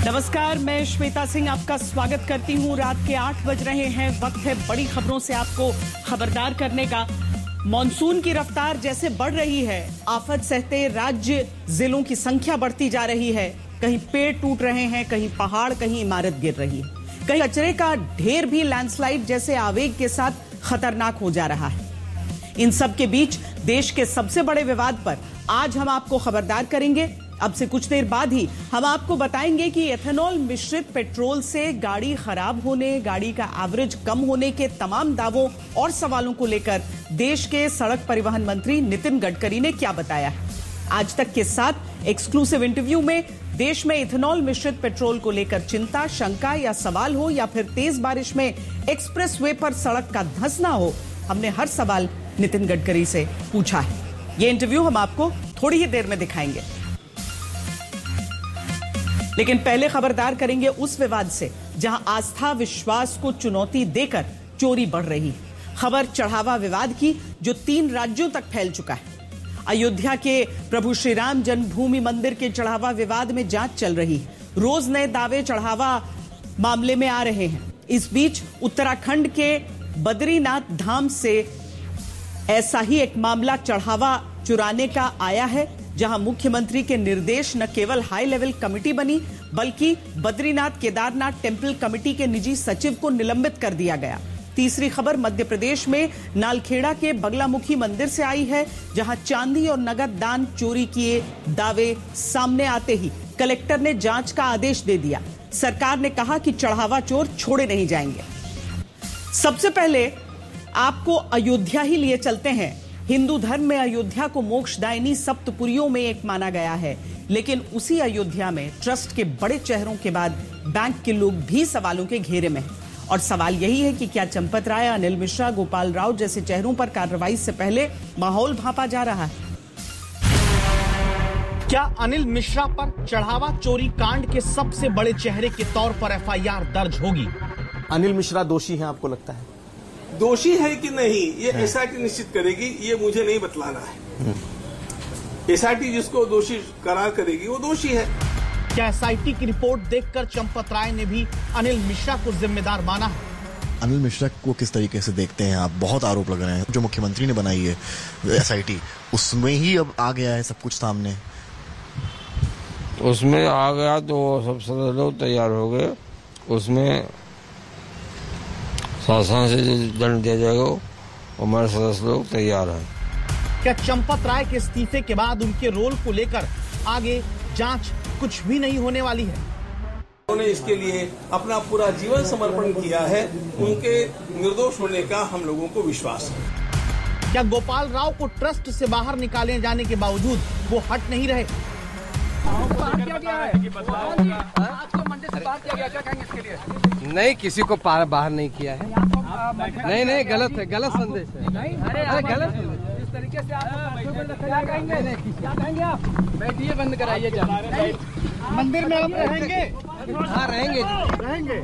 नमस्कार, मैं श्वेता सिंह आपका स्वागत करती हूं। रात के 8 बज रहे हैं। वक्त है बड़ी खबरों से आपको खबरदार करने का। मॉनसून की रफ्तार जैसे बढ़ रही है, आफत सहते राज्य जिलों की संख्या बढ़ती जा रही है। कहीं पेड़ टूट रहे हैं, कहीं पहाड़, कहीं इमारत गिर रही है, कहीं कचरे का ढेर भी लैंडस्लाइड जैसे आवेग के साथ खतरनाक हो जा रहा है। इन सब के बीच देश के सबसे बड़े विवाद पर आज हम आपको खबरदार करेंगे। अब से कुछ देर बाद ही हम आपको बताएंगे कि एथेनॉल मिश्रित पेट्रोल से गाड़ी खराब होने, गाड़ी का एवरेज कम होने के तमाम दावों और सवालों को लेकर देश के सड़क परिवहन मंत्री नितिन गडकरी ने क्या बताया है। आज तक के साथ एक्सक्लूसिव इंटरव्यू में देश में इथेनॉल मिश्रित पेट्रोल को लेकर चिंता, शंका या सवाल हो, या फिर तेज बारिश में एक्सप्रेसवे पर सड़क का धंसना हो, हमने हर सवाल नितिन गडकरी से पूछा है। ये इंटरव्यू हम आपको थोड़ी ही देर में दिखाएंगे, लेकिन पहले खबरदार करेंगे उस विवाद से जहां आस्था विश्वास को चुनौती देकर चोरी बढ़ रही है। खबर चढ़ावा विवाद की, जो 3 राज्यों तक फैल चुका है। अयोध्या के प्रभु श्री राम जन्मभूमि मंदिर के चढ़ावा विवाद में जांच चल रही है। रोज नए दावे चढ़ावा मामले में आ रहे हैं। इस बीच उत्तराखंड के बद्रीनाथ धाम से ऐसा ही एक मामला चढ़ावा चुराने का आया है, जहां मुख्यमंत्री के निर्देश न केवल हाई लेवल कमेटी बनी, बल्कि बद्रीनाथ केदारनाथ टेंपल कमेटी के निजी सचिव को निलंबित कर दिया गया। तीसरी खबर मध्य प्रदेश में नालखेड़ा के बगलामुखी मंदिर से आई है, जहां चांदी और नगद दान चोरी किए दावे सामने आते ही कलेक्टर ने जांच का आदेश दे दिया। सरकार ने कहा कि चढ़ावा चोर छोड़े नहीं जाएंगे। सबसे पहले आपको अयोध्या ही लिए चलते हैं। हिंदू धर्म में अयोध्या को मोक्षदायिनी सप्तपुरियों में एक माना गया है, लेकिन उसी अयोध्या में ट्रस्ट के बड़े चेहरों के बाद बैंक के लोग भी सवालों के घेरे में हैं। और सवाल यही है कि क्या चंपत राय, अनिल मिश्रा, गोपाल राव जैसे चेहरों पर कार्रवाई से पहले माहौल भांपा जा रहा है। क्या अनिल मिश्रा पर चढ़ावा चोरी कांड के सबसे बड़े चेहरे के तौर पर एफआईआर दर्ज होगी? अनिल मिश्रा दोषी हैं, आपको लगता है? दोषी है कि नहीं, ये एसआईटी निश्चित करेगी, ये मुझे नहीं बतलाना है। एसआईटी जिसको दोषी करार करेगी वो दोषी है। क्या एसआईटी की रिपोर्ट देखकर चंपत राय ने भी अनिल मिश्रा को जिम्मेदार माना है? अनिल मिश्रा को किस तरीके से देखते हैं आप? बहुत आरोप लग रहे हैं। जो मुख्यमंत्री ने बनाई है एसआईटी, उसमें ही अब आ गया है सब कुछ सामने। उसमें आ गया तो सब सदस्य लोग तैयार हो गए। उसमें शासन से दंड दिया जाएगा, हमारे सदस्य लोग तैयार हैं। क्या चंपत राय के इस्तीफे के बाद उनके रोल को लेकर आगे जांच कुछ भी नहीं होने वाली है? उन्होंने इसके लिए अपना पूरा जीवन समर्पण किया है। उनके निर्दोष होने का हम लोगों को विश्वास है। क्या गोपाल राव को ट्रस्ट से बाहर निकाले जाने के बावजूद वो हट नहीं रहे? नहीं, किसी को बाहर नहीं किया है। नहीं, गलत है, गलत संदेश है। अरे गलत संदेश। इस तरीके से आप क्या कहेंगे आप? बैठिए, बंद कराइए। मंदिर में हम रहेंगे। हाँ, रहेंगे।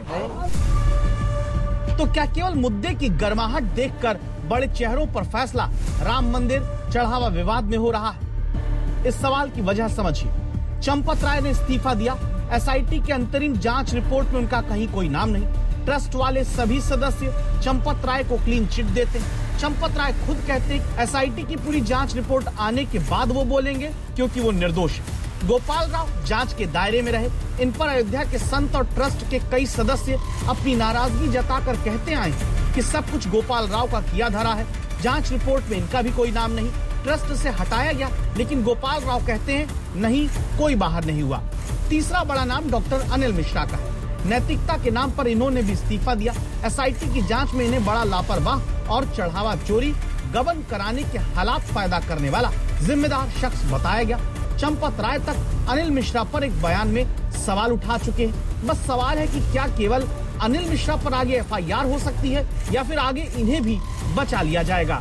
तो क्या केवल मुद्दे की गर्माहट देखकर बड़े चेहरों पर फैसला राम मंदिर चढ़ावा विवाद में हो रहा है? इस सवाल की वजह समझिए। चंपत राय ने इस्तीफा दिया। एसआईटी के अंतरिम जांच रिपोर्ट में उनका कहीं कोई नाम नहीं। ट्रस्ट वाले सभी सदस्य चंपत राय को क्लीन चिट देते हैं। चंपत राय खुद कहते हैं एसआईटी की पूरी जांच रिपोर्ट आने के बाद वो बोलेंगे, क्योंकि वो निर्दोष है। गोपाल राव जांच के दायरे में रहे। इन पर अयोध्या के संत और ट्रस्ट के कई सदस्य अपनी नाराजगी जताकर कहते आए कि सब कुछ गोपाल राव का किया धरा है। जांच रिपोर्ट में इनका भी कोई नाम नहीं। ट्रस्ट से हटाया गया, लेकिन गोपाल राव कहते हैं नहीं, कोई बाहर नहीं हुआ। तीसरा बड़ा नाम डॉक्टर अनिल मिश्रा का है। नैतिकता के नाम पर इन्होंने भी इस्तीफा दिया। एसआईटी की जांच में इन्हें बड़ा लापरवाह और चढ़ावा चोरी, गबन कराने के हालात पैदा करने वाला जिम्मेदार शख्स बताया गया। चंपत राय तक अनिल मिश्रा पर एक बयान में सवाल उठा चुके हैं। बस सवाल है कि क्या केवल अनिल मिश्रा पर आगे एफआईआर हो सकती है, या फिर आगे इन्हें भी बचा लिया जाएगा?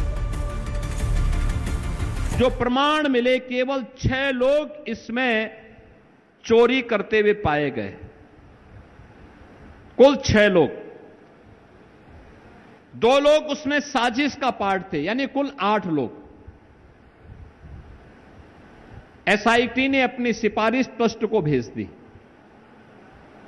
जो प्रमाण मिले, केवल 6 लोग इसमें चोरी करते हुए पाए गए। कुल 6 लोग। 2 लोग उसमें साजिश का पार्ट थे, यानी कुल 8 लोग। एसआईटी ने अपनी सिफारिश ट्रस्ट को भेज दी।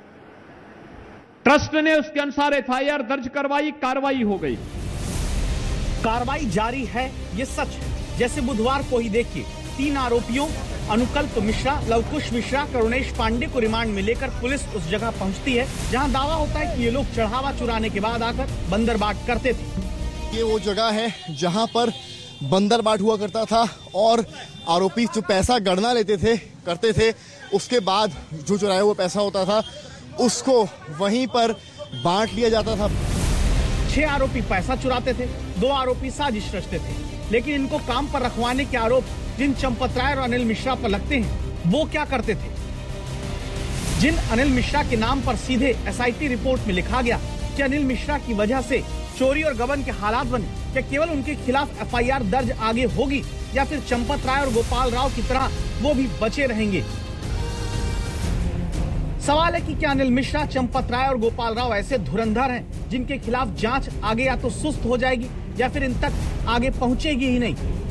ट्रस्ट ने उसके अनुसार एफआईआर दर्ज करवाई, कार्रवाई हो गई। कार्रवाई जारी है, ये सच है। जैसे बुधवार को ही देखिए, 3 आरोपियों अनुकल्प मिश्रा, लवकुश मिश्रा, करुणेश पांडे को रिमांड में लेकर पुलिस उस जगह पहुंचती है जहां दावा होता है कि ये लोग चढ़ावा चुराने के बाद आकर बंदरबाट करते थे। ये वो जगह है जहां पर बंदरबाट हुआ करता था और आरोपी जो पैसा गणना करते थे, उसके बाद जो चुराया हुआ पैसा होता था उसको वहीं पर बांट लिया जाता था। 6 आरोपी पैसा चुराते थे, 2 आरोपी साजिश रचते थे, लेकिन इनको काम पर रखवाने के आरोप जिन चंपत राय और अनिल मिश्रा पर लगते हैं, वो क्या करते थे? जिन अनिल मिश्रा के नाम पर सीधे एसआईटी रिपोर्ट में लिखा गया कि अनिल मिश्रा की वजह से चोरी और गबन के हालात बने, क्या केवल उनके खिलाफ एफआईआर दर्ज आगे होगी या फिर चंपत राय और गोपाल राव की तरह वो भी बचे रहेंगे? सवाल है कि क्या अनिल मिश्रा, चंपत राय और गोपाल राव ऐसे धुरंधर हैं जिनके खिलाफ जांच आगे या तो सुस्त हो जाएगी या फिर इन तक आगे पहुंचेगी ही नहीं?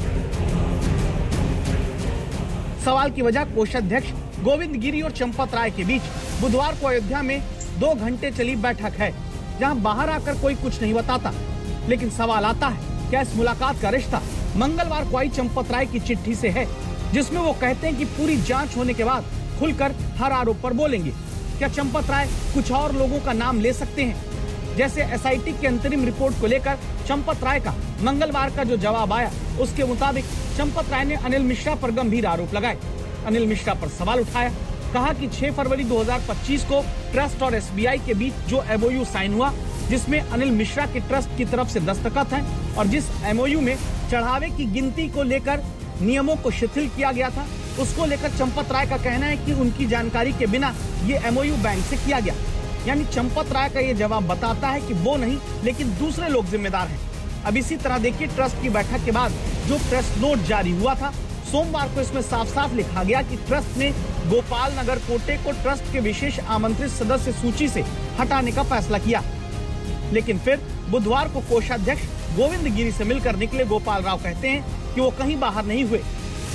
सवाल की वजह कोषाध्यक्ष गोविंद गिरी और चंपत राय के बीच बुधवार को अयोध्या में 2 घंटे चली बैठक है, जहां बाहर आकर कोई कुछ नहीं बताता। लेकिन सवाल आता है, क्या इस मुलाकात का रिश्ता मंगलवार को आई चंपत राय की चिट्ठी से है, जिसमें वो कहते हैं कि पूरी जांच होने के बाद खुलकर हर आरोप पर बोलेंगे? क्या चंपत राय कुछ और लोगों का नाम ले सकते हैं? जैसे एसआईटी की अंतरिम रिपोर्ट को लेकर चंपत राय का मंगलवार का जो जवाब आया, उसके मुताबिक चंपत राय ने अनिल मिश्रा पर गंभीर आरोप लगाए, अनिल मिश्रा पर सवाल उठाया, कहा कि 6 फरवरी 2025 को ट्रस्ट और एसबीआई के बीच जो एमओयू साइन हुआ, जिसमें अनिल मिश्रा के ट्रस्ट की तरफ से दस्तखत हैं और जिस एमओयू में चढ़ावे की गिनती को लेकर नियमों को शिथिल किया गया था, उसको लेकर चंपत राय का कहना है कि उनकी जानकारी के बिना ये एमओयू बैंक से किया गया। यानी चंपत राय का ये जवाब बताता है कि वो नहीं, लेकिन दूसरे लोग जिम्मेदार हैं। अब इसी तरह देखिए, ट्रस्ट की बैठक के बाद जो ट्रस्ट नोट जारी हुआ था, सोमवार को इसमें साफ साफ लिखा गया कि ट्रस्ट ने गोपाल नगर कोटे को ट्रस्ट के विशेष आमंत्रित सदस्य सूची से हटाने का फैसला किया। लेकिन फिर बुधवार को कोषाध्यक्ष गोविंद गिरी से मिलकर निकले गोपाल राव कहते हैं कि वो कहीं बाहर नहीं हुए।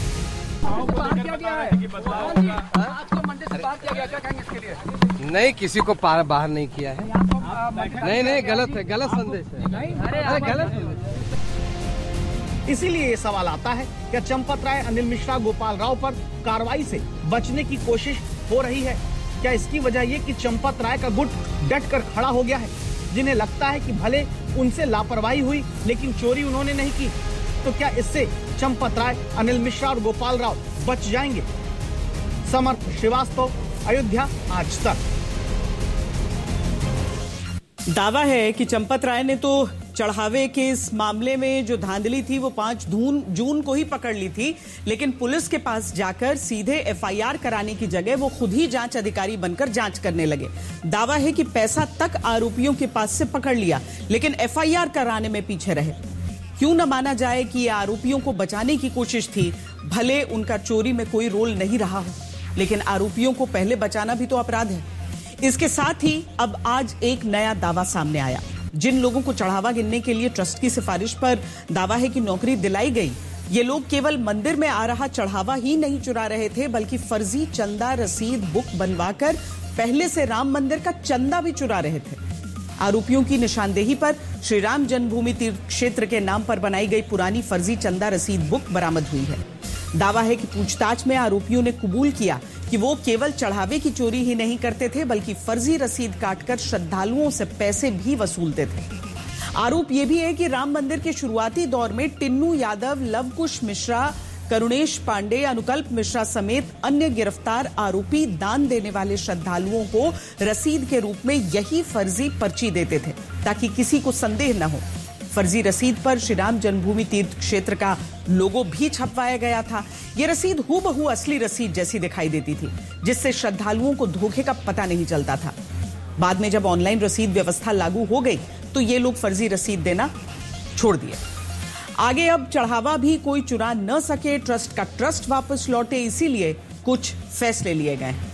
नहीं, किसी को बाहर नहीं किया है। नहीं, गलत है, गलत संदेश है। अरे गलत संदेश। इसीलिए ये सवाल आता है, क्या चंपत राय, अनिल मिश्रा, गोपाल राव पर कार्रवाई से बचने की कोशिश हो रही है? क्या इसकी वजह ये कि चंपत राय का गुट डट कर खड़ा हो गया है, जिन्हें लगता है कि भले उनसे लापरवाही हुई लेकिन चोरी उन्होंने नहीं की? तो क्या इससे चंपत राय, अनिल मिश्रा और गोपाल राव बच जाएंगे? समर्थ श्रीवास्तव, अयोध्या आज तक। दावा है कि चंपत राय ने तो चढ़ावे के इस मामले में जो धांधली थी वो 5 जून को ही पकड़ ली थी, लेकिन पुलिस के पास जाकर सीधे एफआईआर कराने की जगह वो खुद ही जांच अधिकारी बनकर जांच करने लगे। दावा है कि पैसा तक आरोपियों के पास से पकड़ लिया, लेकिन एफआईआर कराने में पीछे रहे। क्यों न माना जाए कि ये आरोपियों को बचाने की कोशिश थी, भले उनका चोरी में कोई रोल नहीं रहा हो, लेकिन आरोपियों को पहले बचाना भी तो अपराध है। इसके साथ ही अब आज एक नया दावा सामने आया। जिन लोगों को चढ़ावा गिनने के लिए ट्रस्ट की सिफारिश पर दावा है कि नौकरी दिलाई गई, ये लोग केवल मंदिर में आ रहा चढ़ावा ही नहीं चुरा रहे थे, बल्कि फर्जी चंदा रसीद बुक बनवाकर पहले से राम मंदिर का चंदा भी चुरा रहे थे। आरोपियों की निशानदेही पर श्री राम जन्मभूमि तीर्थ क्षेत्र के नाम पर बनाई गई पुरानी फर्जी चंदा रसीद बुक बरामद हुई है। दावा है कि पूछताछ में आरोपियों ने कबूल किया कि वो केवल चढ़ावे की चोरी ही नहीं करते थे, बल्कि फर्जी रसीद काटकर श्रद्धालुओं से पैसे भी वसूलते थे। आरोप यह भी है कि राम मंदिर के शुरुआती दौर में टिन्नू यादव, लवकुश मिश्रा, करुणेश पांडे, अनुकल्प मिश्रा समेत अन्य गिरफ्तार आरोपी दान देने वाले श्रद्धालुओं को रसीद के रूप में यही फर्जी पर्ची देते थे, ताकि किसी को संदेह न हो। फर्जी रसीद पर श्री राम जन्मभूमि तीर्थ क्षेत्र का लोगो भी छपवाया गया था। यह रसीद हूबहू असली रसीद जैसी दिखाई देती थी, जिससे श्रद्धालुओं को धोखे का पता नहीं चलता था। बाद में जब ऑनलाइन रसीद व्यवस्था लागू हो गई, तो ये लोग फर्जी रसीद देना छोड़ दिए। आगे अब चढ़ावा भी कोई चुरा न सके, ट्रस्ट का ट्रस्ट वापस लौटे, इसीलिए कुछ फैसले लिए गए हैं।